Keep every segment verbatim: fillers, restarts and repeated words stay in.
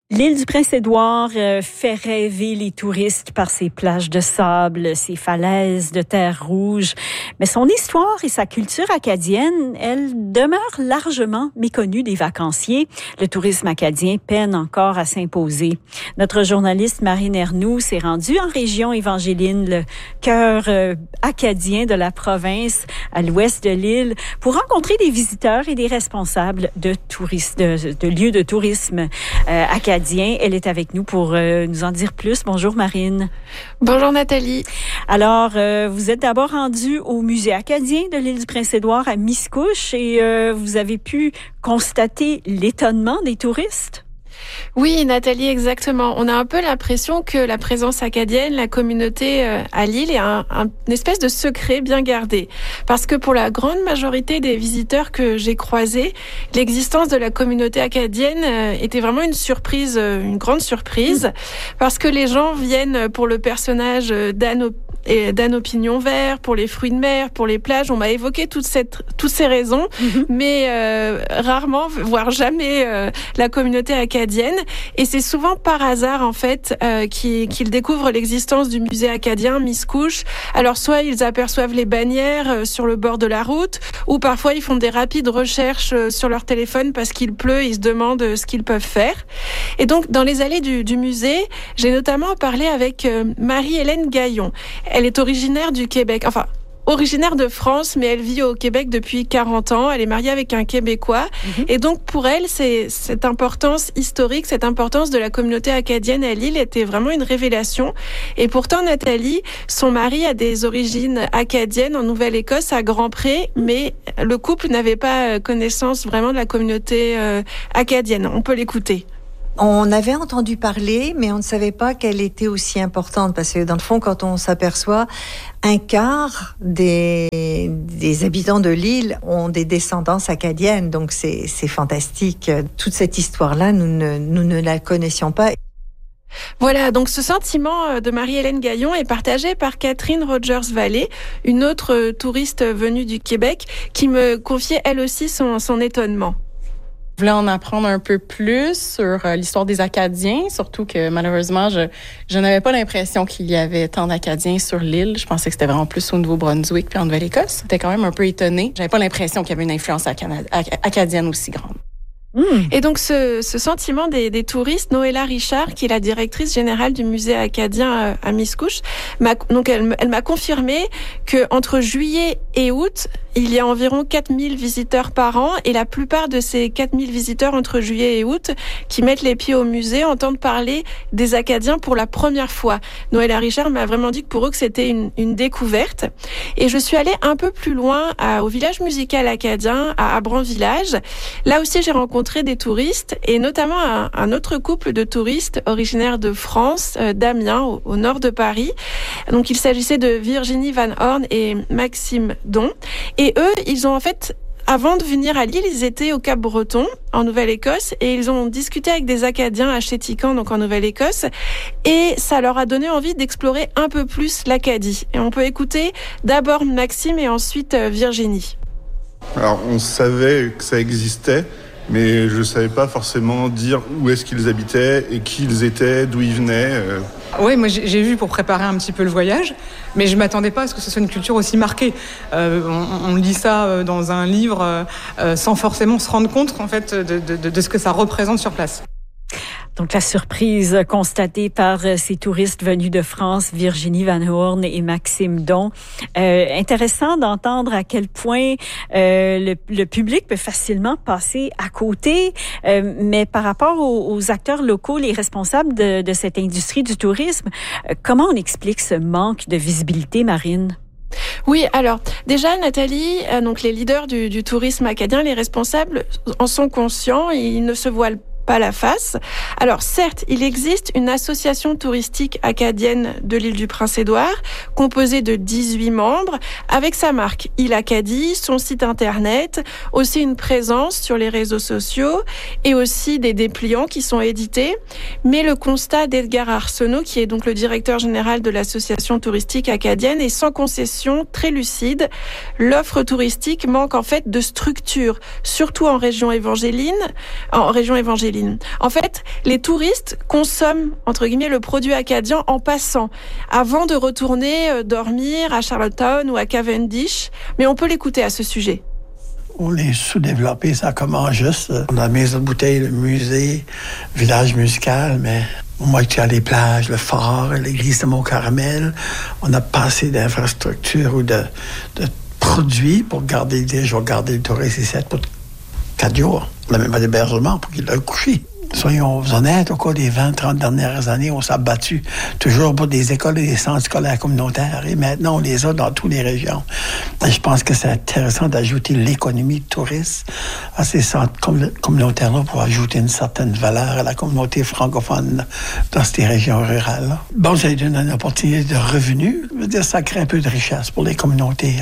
L'île du Prince-Édouard euh, fait rêver les touristes par ses plages de sable, ses falaises de terre rouge. Mais son histoire et sa culture acadienne, elles demeurent largement méconnues des vacanciers. Le tourisme acadien peine encore à s'imposer. Notre journaliste Marine Ernoult s'est rendue en région Évangeline, le cœur euh, acadien de la province à l'ouest de l'île, pour rencontrer des visiteurs et des responsables de, touristes, de, de lieux de tourisme euh, acadiens. Elle est avec nous pour euh, nous en dire plus. Bonjour Marine. Bonjour Nathalie. Alors, euh, vous êtes d'abord rendue au musée acadien de l'île du Prince-Édouard à Miscouche et euh, vous avez pu constater l'étonnement des touristes. Oui, Nathalie, exactement. On a un peu l'impression que la présence acadienne, la communauté euh, à l'île est un, un, une espèce de secret bien gardé. Parce que pour la grande majorité des visiteurs que j'ai croisés, l'existence de la communauté acadienne euh, était vraiment une surprise, euh, une grande surprise. Parce que les gens viennent pour le personnage d'Anne et d'Anne au pignon vert, pour les fruits de mer, pour les plages. On m'a évoqué toute cette, toutes ces raisons, mm-hmm. mais euh, rarement, voire jamais, euh, la communauté acadienne. Et c'est souvent par hasard, en fait, euh, qu'ils, qu'ils découvrent l'existence du musée acadien Miscouche. Alors, soit ils aperçoivent les bannières euh, sur le bord de la route, ou parfois ils font des rapides recherches euh, sur leur téléphone parce qu'il pleut, ils se demandent euh, ce qu'ils peuvent faire. Et donc, dans les allées du, du musée, j'ai notamment parlé avec euh, Marie-Hélène Gaillon. Elle est originaire du Québec, enfin, originaire de France, mais elle vit au Québec depuis quarante ans. Elle est mariée avec un Québécois. Mm-hmm. Et donc, pour elle, c'est, cette importance historique, cette importance de la communauté acadienne à l'île était vraiment une révélation. Et pourtant, Nathalie, son mari a des origines acadiennes en Nouvelle-Écosse, à Grand-Pré, mais le couple n'avait pas connaissance vraiment de la communauté euh, acadienne. On peut l'écouter. On avait entendu parler, mais on ne savait pas qu'elle était aussi importante, parce que dans le fond, quand on s'aperçoit, un quart des, des habitants de l'île ont des descendances acadiennes, donc c'est, c'est fantastique. Toute cette histoire-là, nous ne, nous ne la connaissions pas. Voilà, donc ce sentiment de Marie-Hélène Gaillon est partagé par Catherine Rogers-Vallée, une autre touriste venue du Québec, qui me confiait elle aussi son, son étonnement. Je voulais en apprendre un peu plus sur l'histoire des Acadiens, surtout que malheureusement, je, je n'avais pas l'impression qu'il y avait tant d'Acadiens sur l'île. Je pensais que c'était vraiment plus au Nouveau-Brunswick puis en Nouvelle-Écosse. J'étais quand même un peu étonnée. J'avais pas l'impression qu'il y avait une influence acadienne aussi grande. Mmh. Et donc ce, ce sentiment des, des touristes, Noëlla Richard, qui est la directrice générale du musée acadien à Miscouche, m'a, donc elle, elle m'a confirmé que entre juillet et août, il y a environ quatre mille visiteurs par an, et la plupart de ces quatre mille visiteurs entre juillet et août qui mettent les pieds au musée entendent parler des Acadiens pour la première fois. Noëlla Richard m'a vraiment dit que pour eux que c'était une, une découverte. Et je suis allée un peu plus loin à, au village musical acadien à Abran Village. Là aussi, j'ai rencontré des touristes, et notamment un, un autre couple de touristes originaires de France, euh, d'Amiens, au, au nord de Paris. Donc, il s'agissait de Virginie Van Horn et Maxime Don. Et eux, ils ont en fait, avant de venir à l'île, ils étaient au Cap-Breton, en Nouvelle-Écosse, et ils ont discuté avec des Acadiens à Chéticamp, donc en Nouvelle-Écosse, et ça leur a donné envie d'explorer un peu plus l'Acadie. Et on peut écouter d'abord Maxime et ensuite Virginie. Alors, on savait que ça existait, mais je ne savais pas forcément dire où est-ce qu'ils habitaient et qui ils étaient, d'où ils venaient. Euh. Oui, moi j'ai vu pour préparer un petit peu le voyage, mais je ne m'attendais pas à ce que ce soit une culture aussi marquée. Euh, on, on lit ça dans un livre euh, sans forcément se rendre compte en fait, de, de, de ce que ça représente sur place. Donc, la surprise constatée par ces touristes venus de France, Virginie Van Horn et Maxime Don. Euh, intéressant d'entendre à quel point euh, le, le public peut facilement passer à côté, euh, mais par rapport aux, aux acteurs locaux, les responsables de, de cette industrie du tourisme, euh, comment on explique ce manque de visibilité, Marine? Oui, alors déjà Nathalie, euh, donc les leaders du, du tourisme acadien, les responsables en sont conscients, ils ne se voilent pas la face. Alors certes, il existe une association touristique acadienne de l'île du Prince-Édouard, composée de dix-huit membres, avec sa marque Île Acadie, son site internet, aussi une présence sur les réseaux sociaux et aussi des dépliants qui sont édités. Mais le constat d'Edgar Arsenault, qui est donc le directeur général de l'association touristique acadienne, est sans concession, très lucide. L'offre touristique manque en fait de structure, surtout en région évangéline, en région évangéline Évangéline. En fait, les touristes consomment, entre guillemets, le produit acadien en passant, avant de retourner euh, dormir à Charlottetown ou à Cavendish. Mais on peut l'écouter à ce sujet. On est sous-développé, ça commence juste. On a la maison de bouteille, le musée, le village musical, mais moi, tu as les plages, le phare, l'église de Mont-Carmel. On a pas assez d'infrastructures ou de, de produits pour garder des jours, garder le touriste ici pour quatre jours. On n'a même pas d'hébergement pour qu'il aille coucher. Soyons honnêtes, au cours des vingt trente dernières années, on s'est battu toujours pour des écoles et des centres scolaires communautaires. Et maintenant, on les a dans toutes les régions. Et je pense que c'est intéressant d'ajouter l'économie touriste à ces centres communautaires-là pour ajouter une certaine valeur à la communauté francophone dans ces régions rurales. Bon, ça donne une opportunité de revenus. Je veux dire, ça crée un peu de richesse pour les communautés.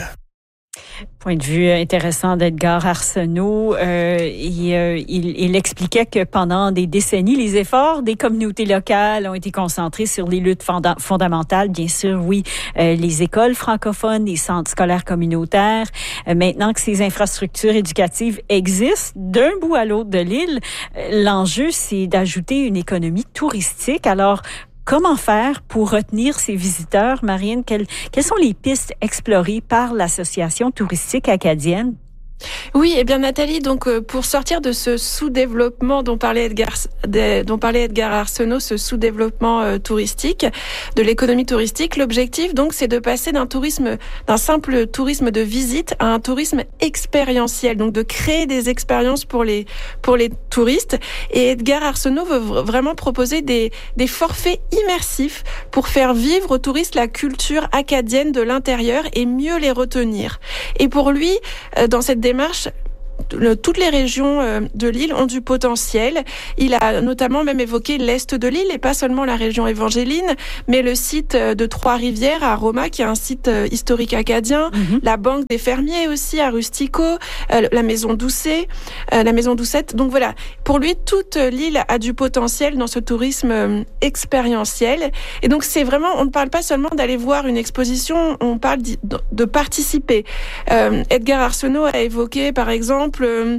Point de vue intéressant d'Edgar Arsenault. Euh, il, euh, il, il expliquait que pendant des décennies, les efforts des communautés locales ont été concentrés sur les luttes fonda- fondamentales. Bien sûr, oui, euh, les écoles francophones, les centres scolaires communautaires. Euh, maintenant que ces infrastructures éducatives existent d'un bout à l'autre de l'île, euh, l'enjeu, c'est d'ajouter une économie touristique. Alors, comment faire pour retenir ces visiteurs, Marine? Quelles, quelles sont les pistes explorées par l'Association touristique acadienne? Oui, eh bien Nathalie, donc euh, pour sortir de ce sous-développement dont parlait Edgar, de, dont parlait Edgar Arsenault, ce sous-développement euh, touristique, de l'économie touristique, l'objectif donc c'est de passer d'un tourisme, d'un simple tourisme de visite à un tourisme expérientiel, donc de créer des expériences pour les pour les touristes. Et Edgar Arsenault veut vraiment proposer des des forfaits immersifs pour faire vivre aux touristes la culture acadienne de l'intérieur et mieux les retenir. Et pour lui, euh, dans cette démarche, le, toutes les régions euh, de l'île ont du potentiel. Il a notamment même évoqué l'est de l'île et pas seulement la région évangéline, mais le site de Trois-Rivières à Roma, qui est un site euh, historique acadien, mm-hmm. la Banque des Fermiers aussi à Rustico, euh, la Maison Doucet, euh, la Maison Doucette. Donc voilà, pour lui, toute l'île a du potentiel dans ce tourisme euh, expérientiel. Et donc c'est vraiment, on ne parle pas seulement d'aller voir une exposition, on parle de, de participer. Euh, Edgar Arsenault a évoqué par exemple Euh,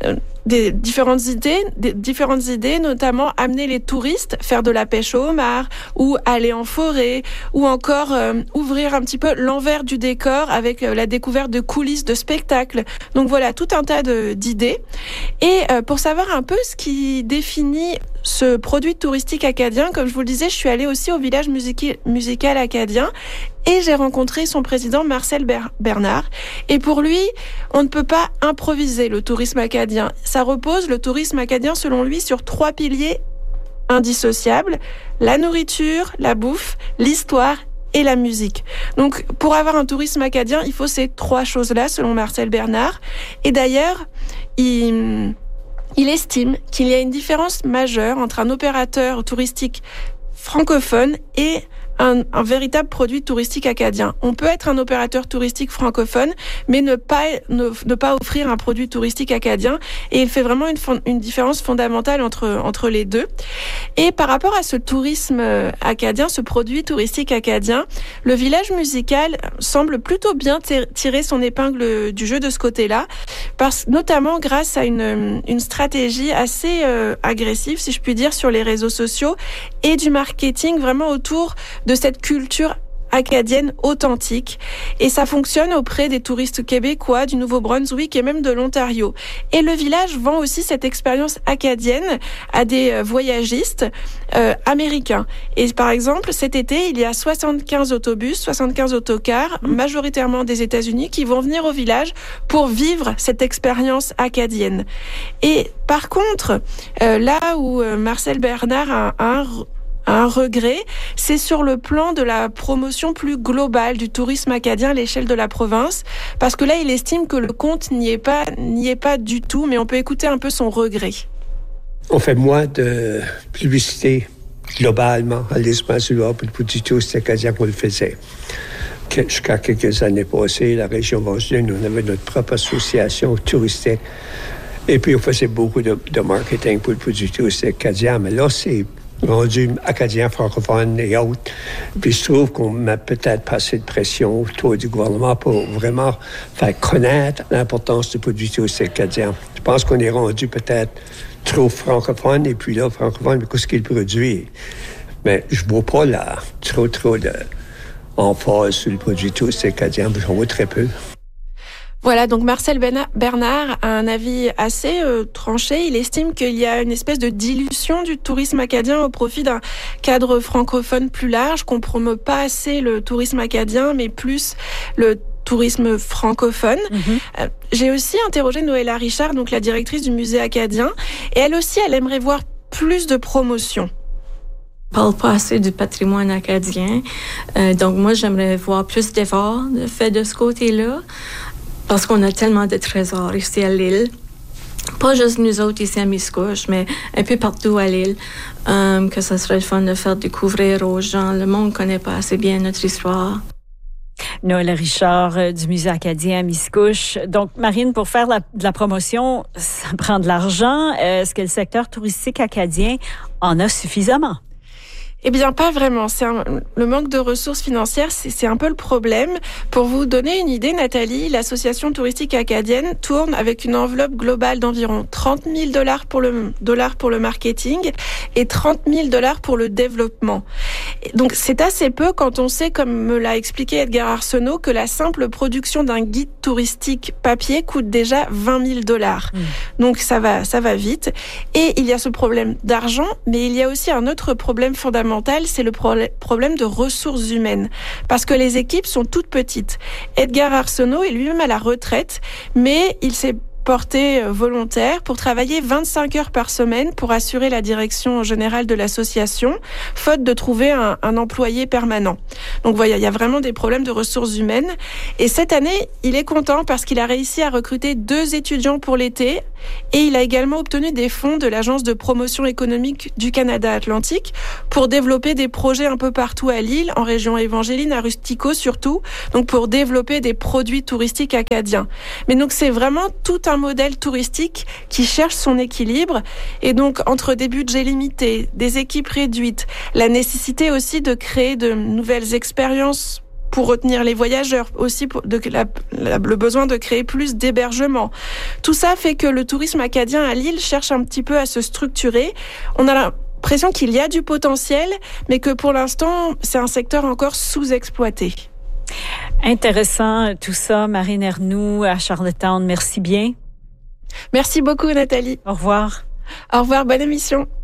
des différentes idées, des différentes idées, notamment amener les touristes, faire de la pêche au homard, ou aller en forêt, ou encore euh, ouvrir un petit peu l'envers du décor avec euh, la découverte de coulisses de spectacles. Donc voilà, tout un tas de, d'idées. Et euh, pour savoir un peu ce qui définit ce produit touristique acadien, comme je vous le disais, je suis allée aussi au village musici- musical acadien et j'ai rencontré son président Marcel Ber- Bernard. Et pour lui, on ne peut pas improviser le tourisme acadien. Ça repose, le tourisme acadien, selon lui, sur trois piliers indissociables: la nourriture, la bouffe, l'histoire et la musique. Donc, pour avoir un tourisme acadien, il faut ces trois choses-là, selon Marcel Bernard. Et d'ailleurs, il... Il estime qu'il y a une différence majeure entre un opérateur touristique francophone et un, un véritable produit touristique acadien. On peut être un opérateur touristique francophone, mais ne pas, ne, ne pas offrir un produit touristique acadien. Et il fait vraiment une, une différence fondamentale entre, entre les deux. Et par rapport à ce tourisme acadien, ce produit touristique acadien, le village musical semble plutôt bien tirer son épingle du jeu de ce côté-là, parce, notamment grâce à une, une stratégie assez euh, agressive, si je puis dire, sur les réseaux sociaux et du marketing vraiment autour de cette culture acadienne authentique. Et ça fonctionne auprès des touristes québécois, du Nouveau-Brunswick et même de l'Ontario. Et le village vend aussi cette expérience acadienne à des voyagistes euh, américains. Et par exemple, cet été, il y a soixante-quinze autobus, soixante-quinze autocars, majoritairement des États-Unis, qui vont venir au village pour vivre cette expérience acadienne. Et par contre, euh, là où euh, Marcel Bernard a un Un regret, c'est sur le plan de la promotion plus globale du tourisme acadien à l'échelle de la province, parce que là, il estime que le compte n'y est pas, n'y est pas du tout, mais on peut écouter un peu son regret. On fait moins de publicité globalement à l'île Masula pour du tourisme acadien qu'on le faisait. Jusqu'à quelques années passées, la région Vosgien, on avait notre propre association touristique, et puis on faisait beaucoup de, de marketing pour le produit touristique acadien, mais là, c'est rendu acadien, francophone et autres. Puis je trouve qu'on met peut-être pas assez de pression autour du gouvernement pour vraiment faire connaître l'importance du produit touristique acadien. Je pense qu'on est rendu peut-être trop francophone, et puis là, francophone, mais qu'est-ce qu'il produit? Mais je ne vois pas là trop, trop d'emphase sur le produit touristique acadien, j'en vois très peu. Voilà, donc Marcel Bernard a un avis assez euh, tranché. Il estime qu'il y a une espèce de dilution du tourisme acadien au profit d'un cadre francophone plus large, qu'on ne promeut pas assez le tourisme acadien, mais plus le tourisme francophone. Mm-hmm. Euh, j'ai aussi interrogé Noëlla Richard, donc la directrice du musée acadien, et elle aussi, elle aimerait voir plus de promotion. On parle pas assez du patrimoine acadien, euh, donc moi j'aimerais voir plus d'efforts de fait de ce côté-là. Parce qu'on a tellement de trésors ici à l'île. Pas juste nous autres ici à Miscouche, mais un peu partout à l'île. Um, que ça serait le fun de faire découvrir aux gens. Le monde ne connaît pas assez bien notre histoire. Noëlla Richard euh, du Musée acadien à Miscouche. Donc, Marine, pour faire la, de la promotion, ça prend de l'argent. Euh, est-ce que le secteur touristique acadien en a suffisamment? Eh bien, pas vraiment. C'est un, le manque de ressources financières, c'est, c'est un peu le problème. Pour vous donner une idée, Nathalie, l'association touristique acadienne tourne avec une enveloppe globale d'environ trente mille dollars pour le, dollars pour le marketing et trente mille dollars pour le développement. Donc, c'est assez peu quand on sait, comme me l'a expliqué Edgar Arsenault, que la simple production d'un guide touristique papier coûte déjà vingt mille dollars. Mmh. Donc, ça va, ça va vite. Et il y a ce problème d'argent, mais il y a aussi un autre problème fondamental, c'est le problème de ressources humaines. Parce que les équipes sont toutes petites. Edgar Arsenault est lui-même à la retraite, mais il s'est porté volontaire pour travailler vingt-cinq heures par semaine pour assurer la direction générale de l'association, faute de trouver un, un employé permanent. Donc voilà, il y a vraiment des problèmes de ressources humaines. Et cette année, il est content parce qu'il a réussi à recruter deux étudiants pour l'été et il a également obtenu des fonds de l'Agence de promotion économique du Canada Atlantique pour développer des projets un peu partout à l'île, en région évangéline, à Rustico surtout, donc pour développer des produits touristiques acadiens. Mais donc c'est vraiment tout un modèle touristique qui cherche son équilibre, et donc entre des budgets limités, des équipes réduites, la nécessité aussi de créer de nouvelles expériences pour retenir les voyageurs, aussi pour de, la, la, le besoin de créer plus d'hébergements. Tout ça fait que le tourisme acadien à l'île cherche un petit peu à se structurer. On a l'impression qu'il y a du potentiel, mais que pour l'instant, c'est un secteur encore sous-exploité. Intéressant tout ça, Marine Ernoult à Charlottetown. Merci bien. Merci beaucoup, Nathalie. Au revoir. Au revoir, bonne émission.